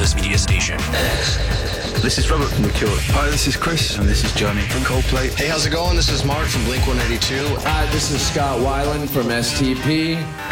oldest media station. This is Robert from The Cure. Hi, this is Chris. And this is Johnny from Coldplay. Hey, how's it going? This is Mark from Blink-182. Hi, this is Scott Weiland from STP.